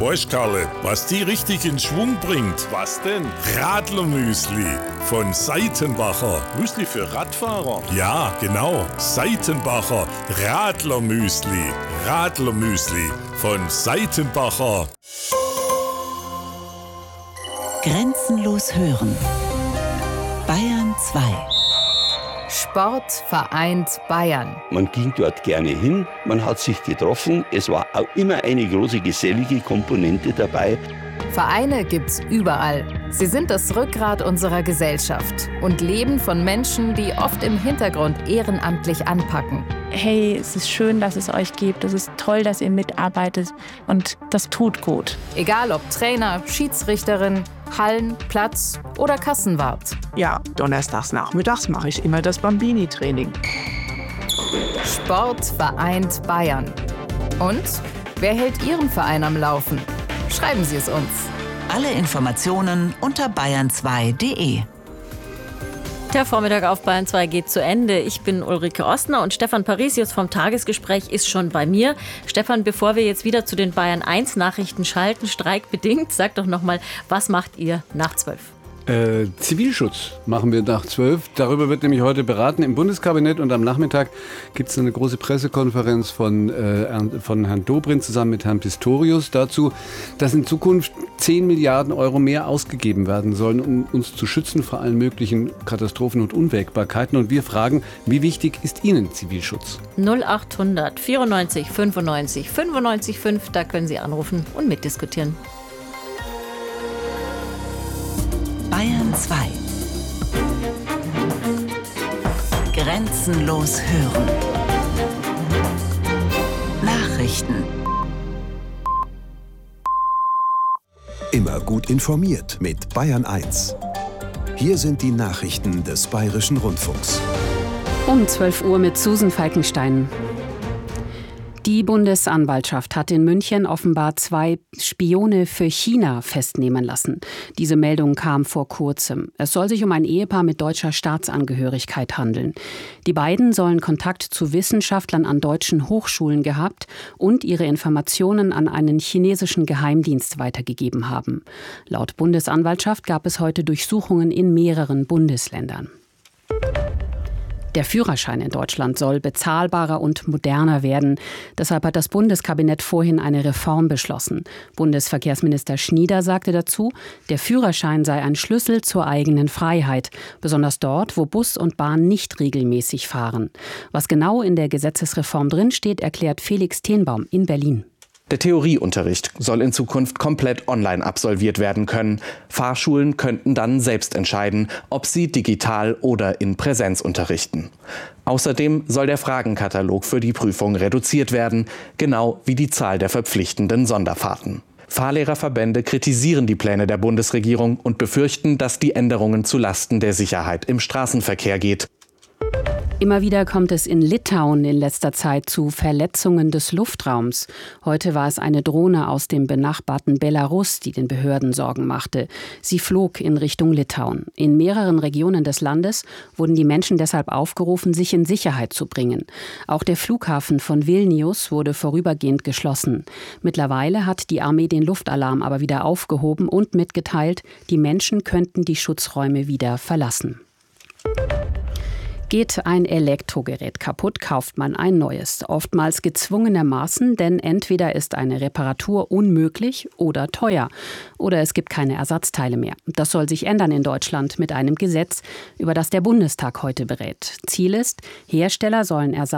Weißt Karle, was die richtig in Schwung bringt? Was denn? Radlermüsli von Seitenbacher. Müsli für Radfahrer? Ja, genau. Seitenbacher Radlermüsli. Radlermüsli von Seitenbacher. Grenzenlos hören. Bayern 2. Sport vereint Bayern. Man ging dort gerne hin, man hat sich getroffen. Es war auch immer eine große gesellige Komponente dabei. Vereine gibt's überall. Sie sind das Rückgrat unserer Gesellschaft und leben von Menschen, die oft im Hintergrund ehrenamtlich anpacken. Hey, es ist schön, dass es euch gibt. Es ist toll, dass ihr mitarbeitet und das tut gut. Egal ob Trainer, Schiedsrichterin, Hallen, Platz oder Kassenwart. Ja, donnerstags nachmittags mache ich immer das Bambini-Training. Sport vereint Bayern. Und wer hält Ihren Verein am Laufen? Schreiben Sie es uns. Alle Informationen unter bayern2.de. Der Vormittag auf Bayern 2 geht zu Ende. Ich bin Ulrike Ostner und Stefan Parisius vom Tagesgespräch ist schon bei mir. Stefan, bevor wir jetzt wieder zu den Bayern 1 Nachrichten schalten, streikbedingt, sag doch nochmal, was macht ihr nach 12? Zivilschutz machen wir nach 12. Darüber wird nämlich heute beraten im Bundeskabinett und am Nachmittag gibt es eine große Pressekonferenz von Herrn Dobrindt zusammen mit Herrn Pistorius dazu, dass in Zukunft 10 Milliarden Euro mehr ausgegeben werden sollen, um uns zu schützen vor allen möglichen Katastrophen und Unwägbarkeiten. Und wir fragen, wie wichtig ist Ihnen Zivilschutz? 0800 94 95 95 5, da können Sie anrufen und mitdiskutieren. Bayern 2. Grenzenlos hören. Nachrichten. Immer gut informiert mit Bayern 1. Hier sind die Nachrichten des Bayerischen Rundfunks. Um 12 Uhr mit Susan Falkenstein. Die Bundesanwaltschaft hat in München offenbar 2 Spione für China festnehmen lassen. Diese Meldung kam vor kurzem. Es soll sich um ein Ehepaar mit deutscher Staatsangehörigkeit handeln. Die beiden sollen Kontakt zu Wissenschaftlern an deutschen Hochschulen gehabt und ihre Informationen an einen chinesischen Geheimdienst weitergegeben haben. Laut Bundesanwaltschaft gab es heute Durchsuchungen in mehreren Bundesländern. Der Führerschein in Deutschland soll bezahlbarer und moderner werden. Deshalb hat das Bundeskabinett vorhin eine Reform beschlossen. Bundesverkehrsminister Schnieder sagte dazu, der Führerschein sei ein Schlüssel zur eigenen Freiheit, besonders dort, wo Bus und Bahn nicht regelmäßig fahren. Was genau in der Gesetzesreform drinsteht, erklärt Felix Tenbaum in Berlin. Der Theorieunterricht soll in Zukunft komplett online absolviert werden können. Fahrschulen könnten dann selbst entscheiden, ob sie digital oder in Präsenz unterrichten. Außerdem soll der Fragenkatalog für die Prüfung reduziert werden, genau wie die Zahl der verpflichtenden Sonderfahrten. Fahrlehrerverbände kritisieren die Pläne der Bundesregierung und befürchten, dass die Änderungen zulasten der Sicherheit im Straßenverkehr geht. Immer wieder kommt es in Litauen in letzter Zeit zu Verletzungen des Luftraums. Heute war es eine Drohne aus dem benachbarten Belarus, die den Behörden Sorgen machte. Sie flog in Richtung Litauen. In mehreren Regionen des Landes wurden die Menschen deshalb aufgerufen, sich in Sicherheit zu bringen. Auch der Flughafen von Vilnius wurde vorübergehend geschlossen. Mittlerweile hat die Armee den Luftalarm aber wieder aufgehoben und mitgeteilt, die Menschen könnten die Schutzräume wieder verlassen. Geht ein Elektrogerät kaputt, kauft man ein neues. Oftmals gezwungenermaßen, denn entweder ist eine Reparatur unmöglich oder teuer. Oder es gibt keine Ersatzteile mehr. Das soll sich ändern in Deutschland mit einem Gesetz, über das der Bundestag heute berät. Ziel ist, Hersteller sollen